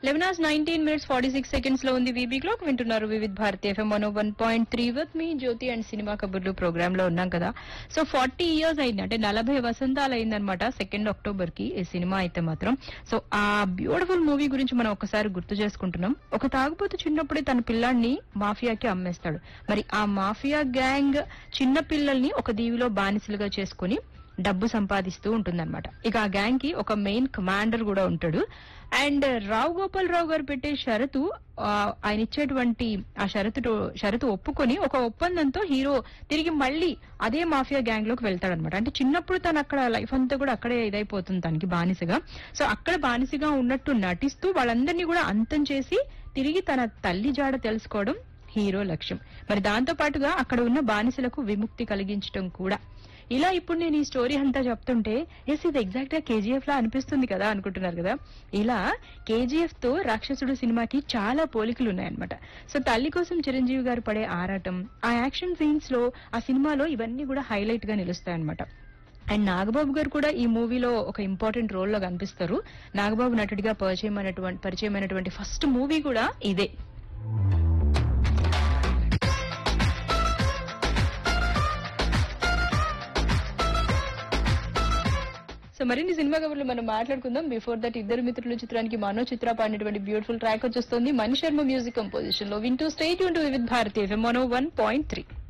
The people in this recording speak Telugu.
11:19:46 లో ఉంది వీబీ క్లాక్. వింటున్నారు Vividh Bharati FM 101.3 with me Jyothi and cinema కబుర్లు ప్రోగ్రామ్ లో ఉన్నాం కదా. సో 40 ఇయర్స్ అయింది, అంటే 40 వసంతాలు అయిందనమాట 2 అక్టోబర్ కి ఈ సినిమా అయితే మాత్రం. సో ఆ బ్యూటిఫుల్ మూవీ గురించి మనం ఒకసారి గుర్తు చేసుకుంటున్నాం. ఒక తాగుబోతు చిన్నప్పుడే తన పిల్లాన్ని మాఫియాకి అమ్మేస్తాడు. మరి ఆ మాఫియా గ్యాంగ్ చిన్న పిల్లల్ని ఒక దీవిలో బానిసలుగా చేసుకుని డబ్బు సంపాదిస్తూ ఉంటుందన్నమాట. ఇక ఆ గ్యాంగ్ కి ఒక మెయిన్ కమాండర్ కూడా ఉంటాడు. అండ్ రావు గోపాల్ రావు గారు పెట్టే షరతు, ఆయన ఇచ్చేటువంటి ఆ షరతు ఒప్పుకొని ఒక ఒప్పందంతో హీరో తిరిగి మళ్ళీ అదే మాఫియా గ్యాంగ్ లోకి వెళ్తాడనమాట. అంటే చిన్నప్పుడు తను అక్కడ లైఫ్ అంతా కూడా అక్కడే ఇదైపోతుంది తనకి బానిసగా. సో అక్కడ బానిసగా ఉన్నట్టు నటిస్తూ వాళ్ళందరినీ కూడా అంతం చేసి తిరిగి తన తల్లి జాడ తెలుసుకోవడం హీరో లక్ష్యం. మరి దాంతో పాటుగా అక్కడ ఉన్న బానిసలకు విముక్తి కలిగించడం కూడా. ఇలా ఇప్పుడు నేను ఈ స్టోరీ అంతా చెప్తుంటే ఎస్ ఇది ఎగ్జాక్ట్ గా కేజీఎఫ్ లా అనిపిస్తుంది కదా అనుకుంటున్నారు కదా. ఇలా కేజీఎఫ్ తో రాక్షసుడు సినిమాకి చాలా పోలికలు ఉన్నాయన్నమాట. సో తల్లి కోసం చిరంజీవి గారు పడే ఆరాటం, ఆ యాక్షన్ సీన్స్ లో ఆ సినిమాలో ఇవన్నీ కూడా హైలైట్ గా నిలుస్తాయన్నమాట. అండ్ నాగబాబు గారు కూడా ఈ మూవీలో ఒక ఇంపార్టెంట్ రోల్ లో కనిపిస్తారు. నాగబాబు నటుడిగా పరిచయమైనటువంటి ఫస్ట్ మూవీ కూడా ఇదే. సో మరిన్ని సినిమా కబుర్లు మనం మాట్లాడుకుందాం. బిఫోర్ దట్ ఇద్దరు మిత్రులు చిత్రానికి మనో చిత్ర పాడినటువంటి బ్యూటిఫుల్ ట్రాక్ వచ్చేస్తుంది మణి శర్మ మ్యూజిక్ కంపోజిషన్ లో. వింటూ stay tune to Vividh Bharati FM 101.3.